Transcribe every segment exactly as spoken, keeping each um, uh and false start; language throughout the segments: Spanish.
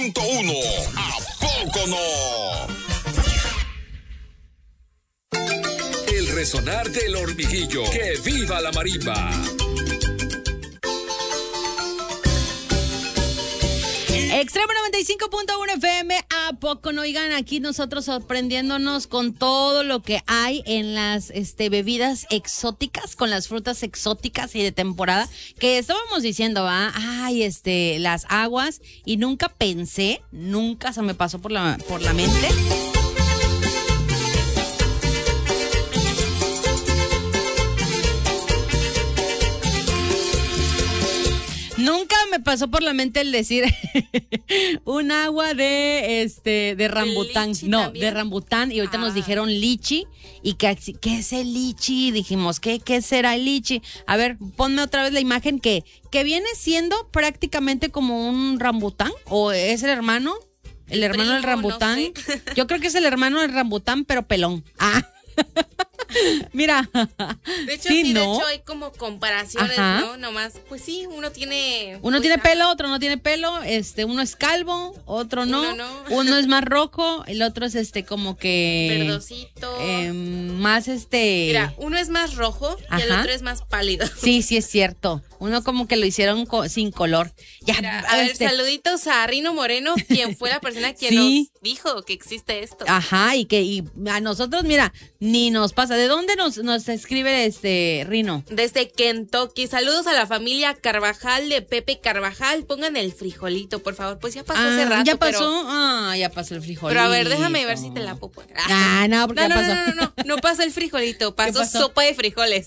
Punto uno. ¿A poco no? El resonar del hormiguillo. ¡Que viva la marimba! Extremo noventa y cinco punto uno F M, ¿a poco no? Oigan, aquí nosotros sorprendiéndonos con todo lo que hay en las este, bebidas exóticas, con las frutas exóticas y de temporada, que estábamos diciendo, ¿va? Ay, este, las aguas, y nunca pensé, nunca se me pasó por la, por la mente. Nunca me pasó por la mente el decir un agua de este de rambután, no, también. de rambután, y ahorita ah. nos dijeron lichi, y que ¿qué es el lichi? Dijimos, ¿qué qué será el lichi? A ver, ponme otra vez la imagen que que viene siendo prácticamente como un rambután, o es el hermano, el, el hermano primo, del rambután. No sé. Yo creo que es el hermano del rambután, pero pelón. Ah. Mira, de hecho sí, sí ¿no? de hecho hay como comparaciones, Ajá. ¿no? Nomás, pues sí, uno tiene uno pues, tiene pelo, otro no tiene pelo, este, uno es calvo, otro no, uno, no. uno es más rojo, el otro es este como que verdosito, eh, más este, mira, uno es más rojo Ajá. y el otro es más pálido. Sí, sí es cierto, uno como que lo hicieron co- sin color. Ya, mira, a este... ver, saluditos a Rino Moreno, quien fue la persona que sí. nos dijo que existe esto. Ajá, y que y a nosotros, mira, ni nos pasa. ¿De dónde nos, nos escribe este Rino? Desde Kentucky. Saludos a la familia Carvajal de Pepe Carvajal. Pongan el frijolito, por favor. Pues ya pasó ah, hace rato. ¿Ya pasó? Pero... Ah, ya pasó el frijolito. Pero a ver, déjame ver si te la puedo poner. Ah, no, porque no, ya no, pasó. No, no, no, no, no pasó el frijolito. Pasó, pasó? sopa de frijoles.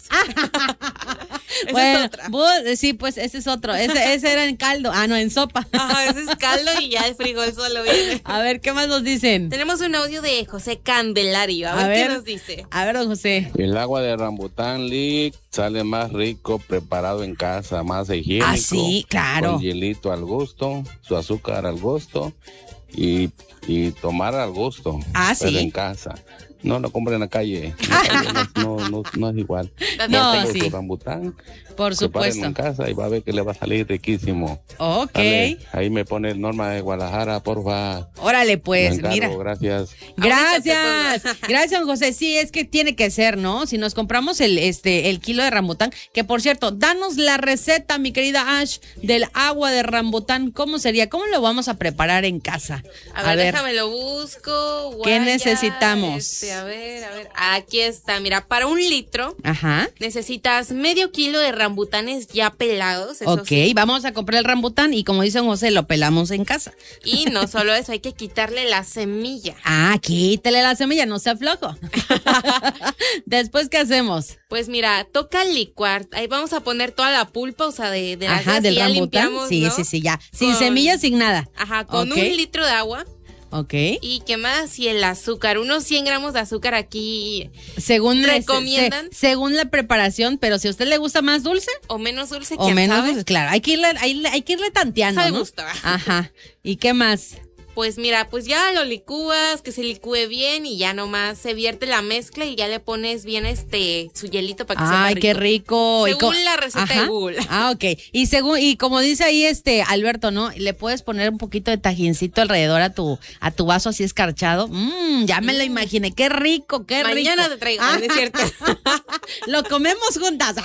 Esa bueno, es otra. Vos, sí, pues ese es otro. Ese, ese era en caldo. Ah, no, en sopa. Ajá, ese es caldo y ya el frijol solo viene. A ver, ¿qué más nos dicen? Tenemos un audio de José Candelario. A, a ver, ver qué nos dice. A ver, don José. El agua de rambután Lick sale más rico preparado en casa, más higiénico. Ah, sí, claro. Con hielito al gusto, su azúcar al gusto y, y tomar al gusto. Ah, pero sí. en casa. No lo compren en la calle. En la calle no, no, no, no es igual. No, sí. Su rambután, por supuesto. en casa y va a ver que le va a salir riquísimo. Ok. Dale, ahí me pone el Norma de Guadalajara, porfa. Órale, pues, encargo, mira. Gracias. Gracias. Gracias, don José. Sí, es que tiene que ser, ¿no? Si nos compramos el este el kilo de rambután, que por cierto, danos la receta, mi querida Ash, del agua de rambután. ¿Cómo sería? ¿Cómo lo vamos a preparar en casa? A ver, a ver. déjame lo busco. Guaya, ¿Qué necesitamos? Este, a ver, a ver. Aquí está. Mira, para un litro Ajá. necesitas medio kilo de rambutanes ya pelados. Eso ok, sí. Vamos a comprar el rambután y como dice don José, lo pelamos en casa. Y no solo eso, hay que quitarle la semilla. Ah, quítale la semilla, no sea flojo. Después, ¿qué hacemos? Pues mira, toca licuar. Ahí vamos a poner toda la pulpa, o sea, de, de las Ajá, del ya rambután. limpiamos, Sí, ¿no? sí, sí, ya. Sin con, semilla, sin nada. Ajá, con okay. un litro de agua. Ok. ¿Y qué más? Y el azúcar, unos cien gramos de azúcar aquí. Según recomiendan. Se, según la preparación, pero si a usted le gusta más dulce. O menos dulce, O ¿quién menos sabe? dulce, claro. Hay que irle, hay, hay que irle tanteando, Me ¿no? gusta. Ajá. ¿Y qué más? Pues mira, pues ya lo licúas, que se licúe bien y ya nomás se vierte la mezcla y ya le pones bien este su hielito para que sepa Ay, rico. qué rico. Según y la receta Ajá. de Google. Ah, ok. Y según y como dice ahí este Alberto, ¿no? Le puedes poner un poquito de tajincito alrededor a tu a tu vaso así escarchado. Mmm, ya me lo imaginé. Qué rico, qué Mañana rico. Mañana te traigo, ah, ¿no es cierto? Lo comemos juntas.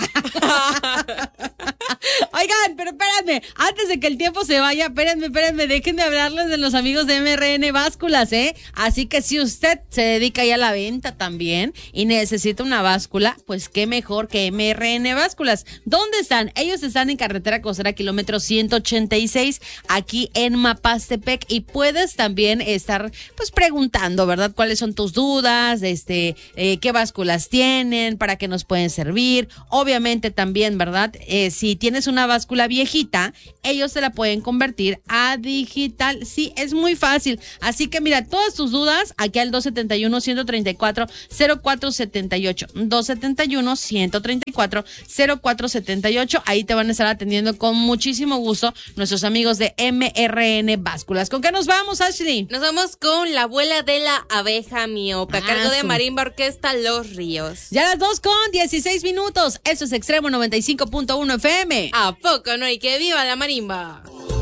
Oigan, pero espérenme, antes de que el tiempo se vaya, espérenme, espérenme, dejen de hablarles de los amigos de M R N Básculas, ¿eh? Así que si usted se dedica ya a la venta también y necesita una báscula, pues qué mejor que M R N Básculas. ¿Dónde están? Ellos están en carretera costera kilómetro ciento ochenta y seis, aquí en Mapastepec, y puedes también estar pues preguntando, ¿verdad? ¿Cuáles son tus dudas? Este, eh, ¿qué básculas tienen? ¿Para qué nos pueden servir? Obviamente también, ¿verdad? Eh, si tienes una báscula viejita, ellos se la pueden convertir a digital. Sí, es muy fácil. Así que mira, todas tus dudas aquí al dos setenta y uno, ciento treinta y cuatro, cero cuatro setenta y ocho. dos setenta y uno, ciento treinta y cuatro, cero cuatro setenta y ocho. Ahí te van a estar atendiendo con muchísimo gusto nuestros amigos de M R N Básculas. ¿Con qué nos vamos, Ashley? Nos vamos con La abuela de la abeja miope, a cargo de Marimba Orquesta Los Ríos. Ya las dos con dieciséis minutos. Eso es Extremo noventa y cinco punto uno F M. ¿A poco no? Y que viva la marimba.